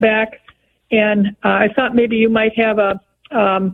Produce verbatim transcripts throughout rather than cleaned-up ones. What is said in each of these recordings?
back, and uh, I thought maybe you might have a um,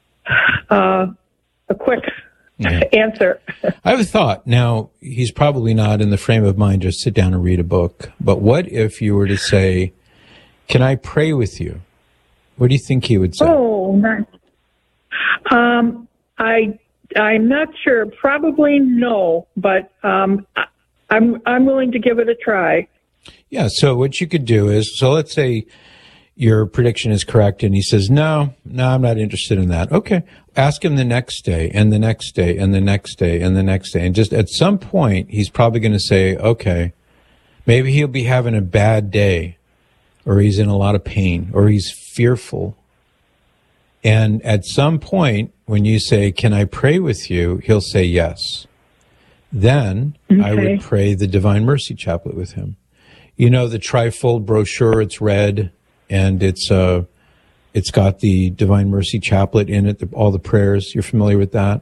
uh, a quick yeah. answer. I have a thought. Now, he's probably not in the frame of mind to sit down and read a book, but what if you were to say, can I pray with you? What do you think he would say? Oh, nice. Um, I, I'm not sure. Probably no, but um, I'm I'm willing to give it a try. Yeah, so what you could do is, so let's say your prediction is correct, and he says, no, no, I'm not interested in that. Okay, ask him the next day, and the next day, and the next day, and the next day. And just at some point, he's probably going to say, okay, maybe he'll be having a bad day, or he's in a lot of pain, or he's fearful. And at some point, when you say, can I pray with you? He'll say yes. Then okay. I would pray the Divine Mercy Chaplet with him. You know, the trifold brochure, it's red, and it's uh, it's got the Divine Mercy Chaplet in it, the, all the prayers. You're familiar with that?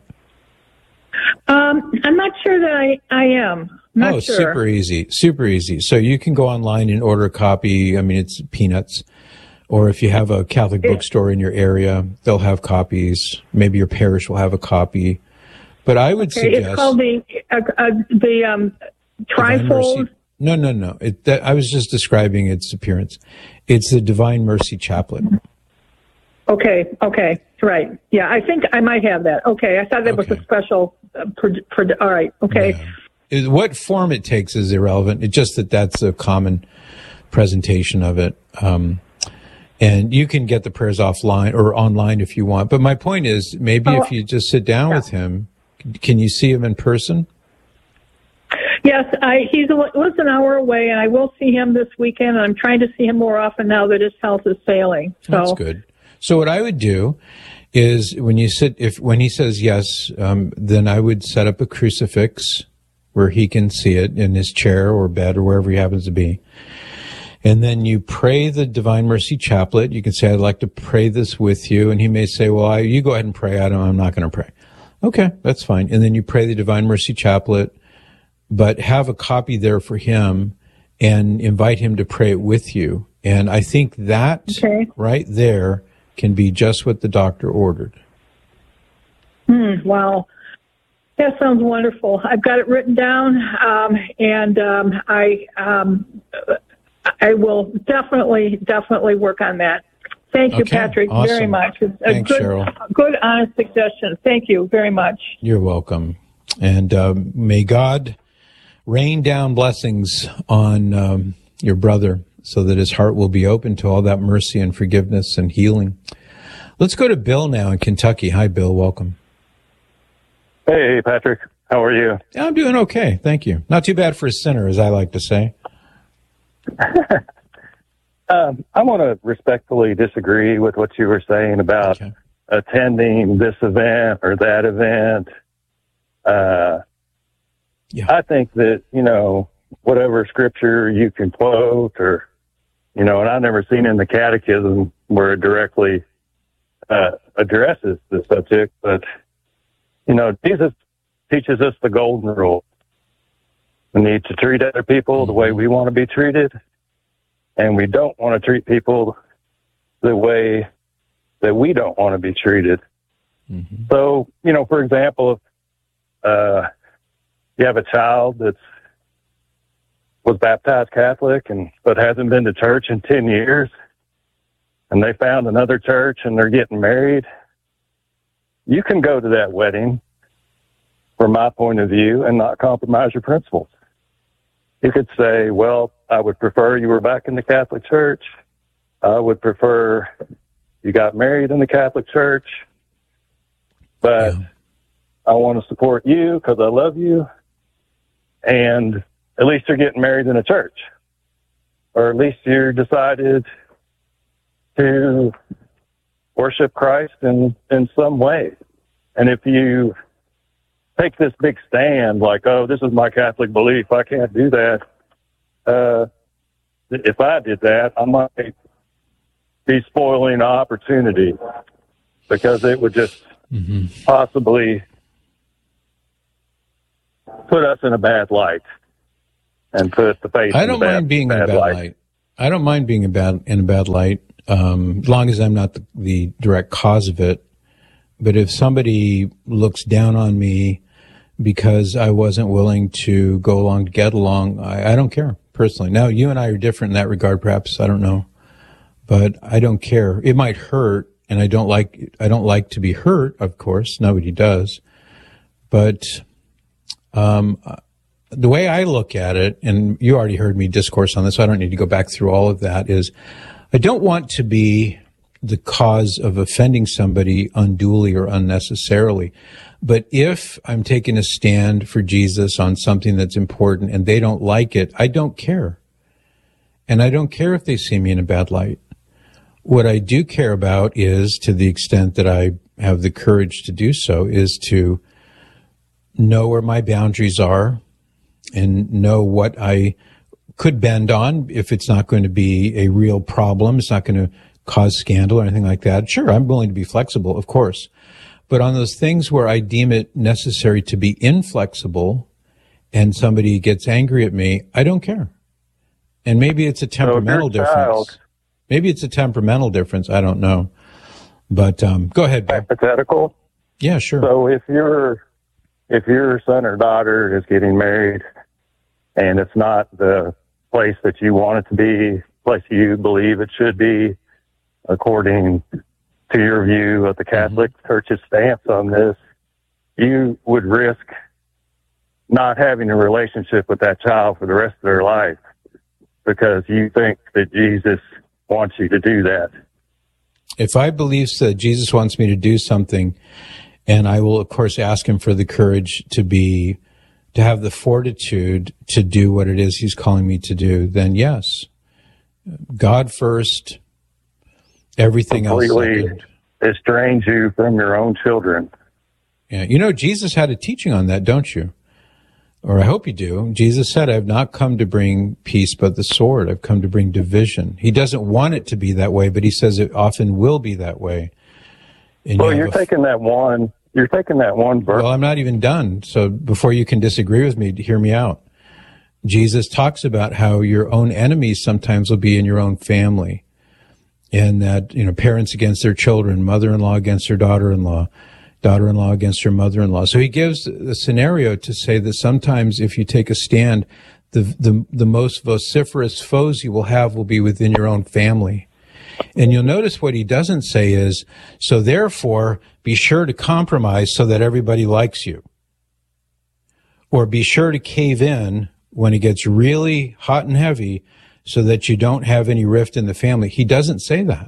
Um, I'm not sure that I, I am. Not oh, sure. super easy, super easy. So you can go online and order a copy. I mean, it's peanuts. Or if you have a Catholic bookstore in your area, they'll have copies. Maybe your parish will have a copy. But I would okay, suggest... It's called the, uh, uh, the um, trifold... No, no, no. It, that, I was just describing its appearance. It's the Divine Mercy Chaplet. Okay, okay, right. Yeah, I think I might have that. Okay, I thought that okay. was a special... Uh, per, per, all right, okay. Yeah. What form it takes is irrelevant. It's just that that's a common presentation of it. Um, and you can get the prayers offline or online if you want. But my point is, maybe oh, if you just sit down yeah. with him, can you see him in person? Yes, I, he's a, lives an hour away, and I will see him this weekend. And I'm trying to see him more often now that his health is failing. So. That's good. So what I would do is when you sit, if when he says yes, um, then I would set up a crucifix where he can see it in his chair or bed or wherever he happens to be. And then you pray the Divine Mercy Chaplet. You can say, I'd like to pray this with you. And he may say, well, I, you go ahead and pray. I don't, I'm not going to pray. Okay, that's fine. And then you pray the Divine Mercy Chaplet, but have a copy there for him and invite him to pray it with you. And I think that okay. right there can be just what the doctor ordered. Hmm, wow. That sounds wonderful. I've got it written down, um, and um, I um, I will definitely, definitely work on that. Thank you, okay, Patrick, awesome. very much. It's a Thanks, good, Cheryl. good, honest suggestion. Thank you very much. You're welcome. And um, may God rain down blessings on um, your brother so that his heart will be open to all that mercy and forgiveness and healing. Let's go to Bill now in Kentucky. Hi, Bill. Welcome. Hey, Patrick. How are you? I'm doing okay. Thank you. Not too bad for a sinner, as I like to say. um, I want to respectfully disagree with what you were saying about okay. attending this event or that event. Uh, yeah. I think that, you know, whatever scripture you can quote or, you know, and I've never seen in the catechism where it directly uh, addresses the subject, but, you know, Jesus teaches us the golden rule. We need to treat other people the way we want to be treated, and we don't want to treat people the way that we don't want to be treated. Mm-hmm. So, you know, for example, if uh, you have a child that's was baptized Catholic and but hasn't been to church in ten years, and they found another church and they're getting married, you can go to that wedding, from my point of view, and not compromise your principles. You could say, well, I would prefer you were back in the Catholic Church. I would prefer you got married in the Catholic Church. But yeah. I want to support you because I love you. And at least you're getting married in a church. Or at least you're decided to worship Christ in, in some way. And if you take this big stand like, oh, this is my Catholic belief, I can't do that. Uh, if I did that, I might be spoiling the opportunity because it would just mm-hmm. possibly put us in a bad light and put the faith I in don't a bad, mind being bad in a bad light. light. I don't mind being a bad, in a bad light, um, as long as I'm not the, the direct cause of it. But if somebody looks down on me because I wasn't willing to go along to get along, I, I don't care, personally. Now, you and I are different in that regard, perhaps, I don't know. But I don't care. It might hurt, and I don't like, I don't like to be hurt, of course. Nobody does. But, um, the way I look at it, and you already heard me discourse on this, so I don't need to go back through all of that, is I don't want to be the cause of offending somebody unduly or unnecessarily. But if I'm taking a stand for Jesus on something that's important and they don't like it, I don't care. And I don't care if they see me in a bad light. What I do care about is, to the extent that I have the courage to do so, is to know where my boundaries are and know what I could bend on if it's not going to be a real problem. It's not going to cause scandal or anything like that. Sure, I'm willing to be flexible, of course. But on those things where I deem it necessary to be inflexible and somebody gets angry at me, I don't care. And maybe it's a temperamental so difference. Child, maybe it's a temperamental difference. I don't know. But um, go ahead, Bob. Hypothetical? Yeah, sure. So if your if your son or daughter is getting married and it's not the place that you want it to be, place you believe it should be, according to your view of the Catholic mm-hmm. Church's stance on this, you would risk not having a relationship with that child for the rest of their life because you think that Jesus wants you to do that. If I believe that Jesus wants me to do something, and I will, of course, ask him for the courage to be, to have the fortitude to do what it is he's calling me to do, then yes. God first, everything completely else second. Estrange you from your own children. Yeah, you know, Jesus had a teaching on that, don't you? Or I hope you do. Jesus said, I've not come to bring peace but the sword. I've come to bring division. He doesn't want it to be that way, but he says it often will be that way. And well, you you're taking that one, you're taking that one verse. Well, I'm not even done. So before you can disagree with me, hear me out. Jesus talks about how your own enemies sometimes will be in your own family. And that, you know, parents against their children, mother-in-law against their daughter-in-law, daughter-in-law against her mother-in-law. So he gives a scenario to say that sometimes if you take a stand, the, the, the most vociferous foes you will have will be within your own family. And you'll notice what he doesn't say is, so therefore, be sure to compromise so that everybody likes you. Or be sure to cave in when it gets really hot and heavy so that you don't have any rift in the family. He doesn't say that.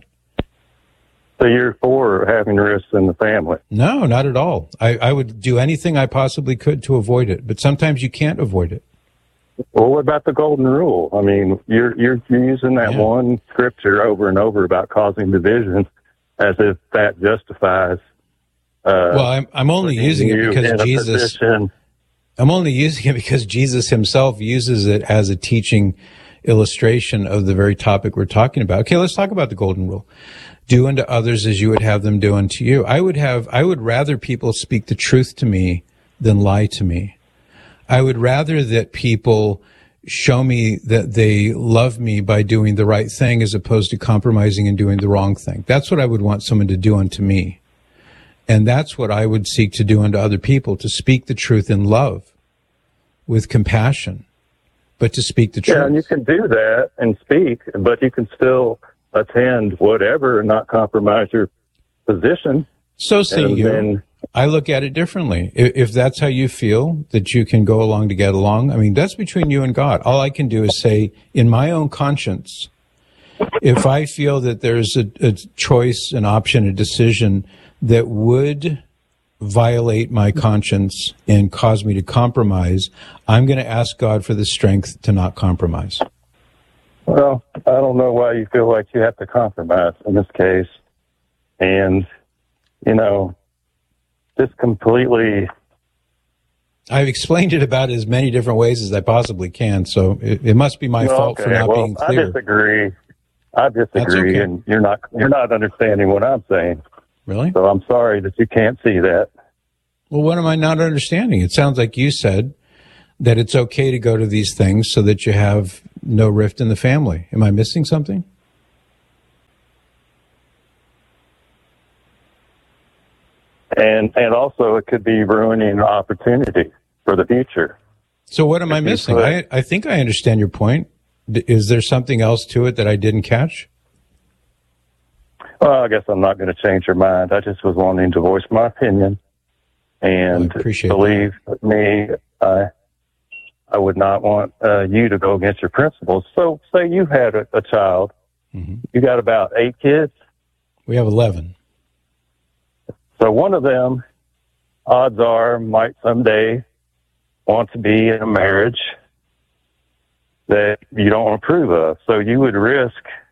So you're for having rifts in the family? No, not at all. I, I would do anything I possibly could to avoid it, but sometimes you can't avoid it. Well, what about the golden rule? I mean, you're you're using that yeah. one scripture over and over about causing division as if that justifies. Uh, well, I'm I'm only using it because Jesus. I'm only using it because Jesus himself uses it as a teaching illustration of the very topic we're talking about. Okay, let's talk about the golden rule. Do unto others as you would have them do unto you. I would have, I would rather people speak the truth to me than lie to me. I would rather that people show me that they love me by doing the right thing as opposed to compromising and doing the wrong thing. That's what I would want someone to do unto me. And that's what I would seek to do unto other people, to speak the truth in love, with compassion, but to speak the truth. Yeah, and you can do that and speak, but you can still attend whatever and not compromise your position. So say and you. Then, I look at it differently. If, if that's how you feel, that you can go along to get along, I mean, that's between you and God. All I can do is say, in my own conscience, if I feel that there's a, a choice, an option, a decision that would violate my conscience and cause me to compromise, I'm going to ask God for the strength to not compromise. Well, I don't know why you feel like you have to compromise in this case. And, you know, just completely... I've explained it about as many different ways as I possibly can, so it, it must be my well, fault okay. for not well, being clear. I disagree. I disagree, okay. and you're not you're not understanding what I'm saying. Really? So I'm sorry that you can't see that. Well, what am I not understanding? It sounds like you said that it's okay to go to these things so that you have no rift in the family. Am I missing something? And and also it could be ruining an opportunity for the future. So what am I missing? I, I think I understand your point. Is there something else to it that I didn't catch? Well, I guess I'm not going to change your mind. I just was wanting to voice my opinion. And believe that. me, I I would not want uh, you to go against your principles. So say you had a, a child. Mm-hmm. You got about eight kids? We have eleven. So one of them, odds are, might someday want to be in a marriage that you don't approve of. So you would risk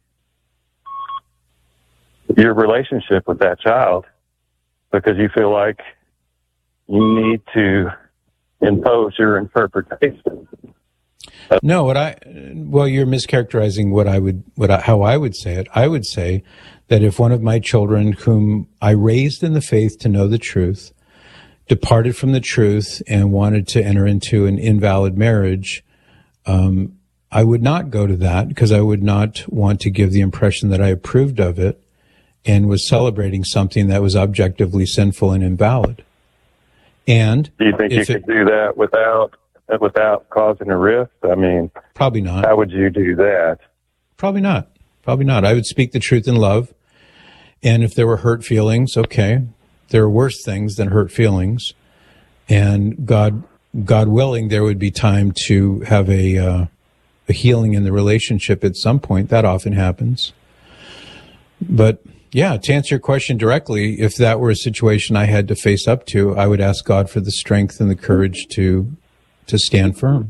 your relationship with that child because you feel like you need to impose your interpretation. No, what I, well, you're mischaracterizing what I would, what I, how I would say it. I would say that if one of my children, whom I raised in the faith to know the truth, departed from the truth and wanted to enter into an invalid marriage, um, I would not go to that because I would not want to give the impression that I approved of it and was celebrating something that was objectively sinful and invalid. And do you think you could it, do that without without causing a rift? I mean, probably not. How would you do that? Probably not. Probably not. I would speak the truth in love. And if there were hurt feelings, okay, there are worse things than hurt feelings. And God, God willing, there would be time to have a, uh, a healing in the relationship at some point. That often happens. But yeah, to answer your question directly, if that were a situation I had to face up to, I would ask God for the strength and the courage to, to stand firm.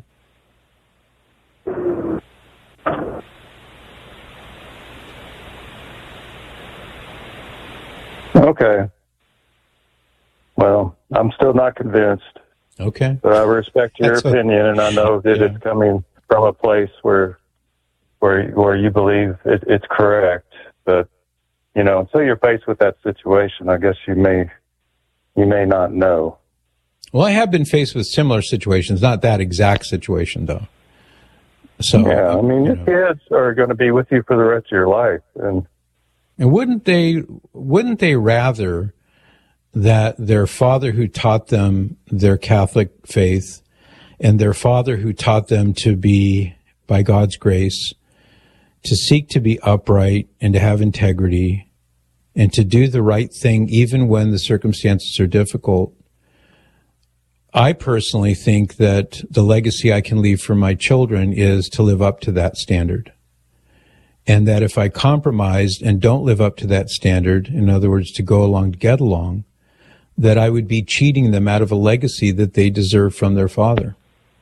Okay. Well, I'm still not convinced. Okay. But I respect your That's opinion, a, and I know that yeah. it's coming from a place where, where, where you believe it, it's correct. But you know, until you're faced with that situation, I guess you may, you may not know. Well, I have been faced with similar situations, not that exact situation, though. So yeah, I mean, you your know. kids are going to be with you for the rest of your life, and and wouldn't they, wouldn't they rather that their father who taught them their Catholic faith and their father who taught them to be, by God's grace, to seek to be upright and to have integrity and to do the right thing even when the circumstances are difficult? I personally think that the legacy I can leave for my children is to live up to that standard. And that if I compromised and don't live up to that standard, in other words, to go along to get along, that I would be cheating them out of a legacy that they deserve from their father.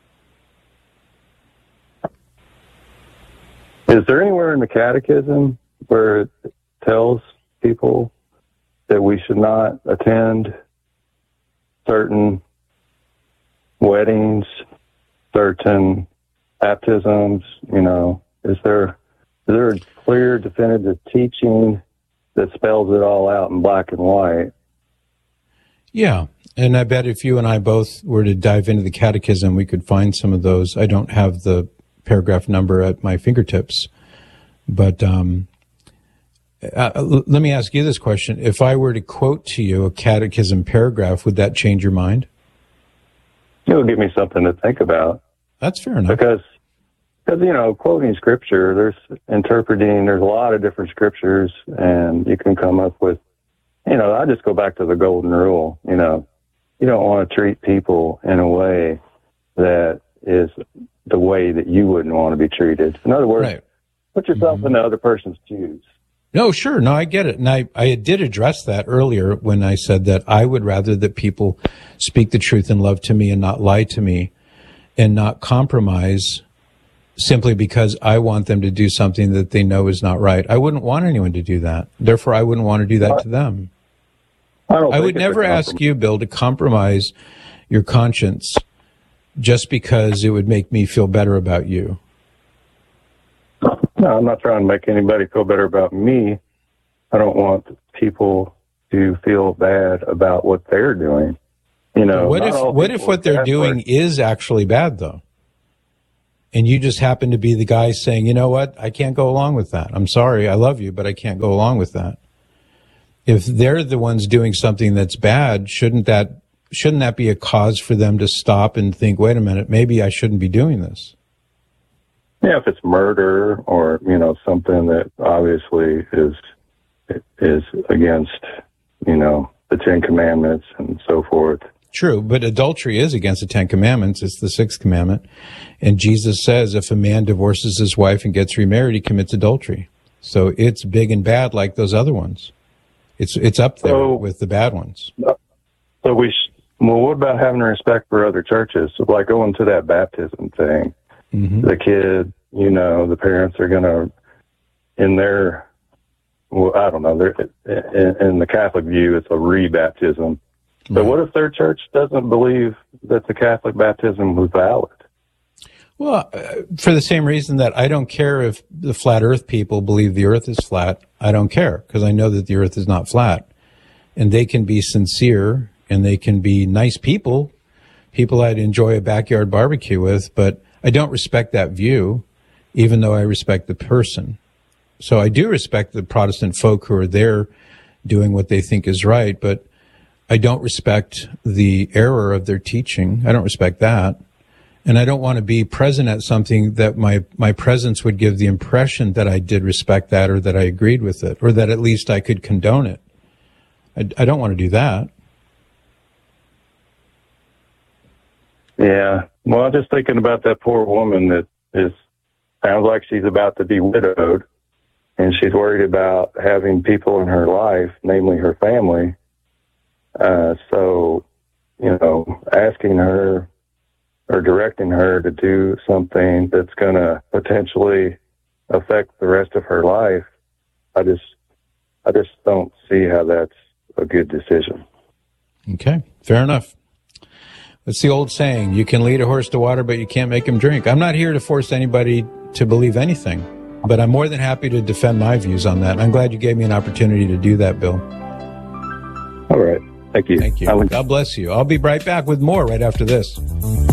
Is there anywhere in the Catechism where it tells people that we should not attend certain weddings, certain baptisms? You know, is there is there a clear, definitive teaching that spells it all out in black and white? Yeah, and I bet if you and I both were to dive into the Catechism, we could find some of those. I don't have the paragraph number at my fingertips, but um, uh, l- let me ask you this question. If I were to quote to you a Catechism paragraph, would that change your mind? It'll give me something to think about. That's fair enough. Because, because you know, quoting scripture, there's interpreting, there's a lot of different scriptures, and you can come up with, you know, I just go back to the golden rule. You know, you don't want to treat people in a way that is the way that you wouldn't want to be treated. In other words, right. Put yourself mm-hmm. in the other person's shoes. No, sure. No, I get it. And I, I did address that earlier when I said that I would rather that people speak the truth in love to me and not lie to me and not compromise simply because I want them to do something that they know is not right. I wouldn't want anyone to do that. Therefore, I wouldn't want to do that to them. I, don't I would never ask you, Bill, to compromise your conscience just because it would make me feel better about you. No, I'm not trying to make anybody feel better about me. I don't want people to feel bad about what they're doing. You know, what if what if what they're doing is actually bad, though? and you just happen to be the guy saying, you know what, I can't go along with that. I'm sorry, I love you, but I can't go along with that. If they're the ones doing something that's bad, shouldn't that shouldn't that be a cause for them to stop and think, wait a minute, maybe I shouldn't be doing this? Yeah, if it's murder or, you know, something that obviously is is against, you know, the Ten Commandments and so forth. True, but adultery is against the Ten Commandments. It's the sixth commandment. And Jesus says if a man divorces his wife and gets remarried, he commits adultery. So it's big and bad like those other ones. It's it's up there so, with the bad ones. So we, sh- well, what about having respect for other churches? So like going to that baptism thing, mm-hmm. the kid, you know, the parents are going to, in their, well, I don't know, they're, in, in the Catholic view, it's a rebaptism. But right. What if their church doesn't believe that the Catholic baptism was valid? Well, uh, for the same reason that I don't care if the flat earth people believe the earth is flat, I don't care because I know that the earth is not flat. And they can be sincere and they can be nice people, people I'd enjoy a backyard barbecue with, but I don't respect that view, even though I respect the person. So I do respect the Protestant folk who are there doing what they think is right, but I don't respect the error of their teaching. I don't respect that. And I don't want to be present at something that my, my presence would give the impression that I did respect that or that I agreed with it or that at least I could condone it. I, I don't want to do that. Yeah. Well, I'm just thinking about that poor woman that is, sounds like she's about to be widowed and she's worried about having people in her life, namely her family. Uh, so, you know, asking her, or directing her to do something that's going to potentially affect the rest of her life, I just, I just don't see how that's a good decision. Okay, fair enough. It's the old saying, you can lead a horse to water, but you can't make him drink. I'm not here to force anybody to believe anything, but I'm more than happy to defend my views on that. I'm glad you gave me an opportunity to do that, Bill. All right. Thank you. Thank you. God bless you. I'll be right back with more right after this.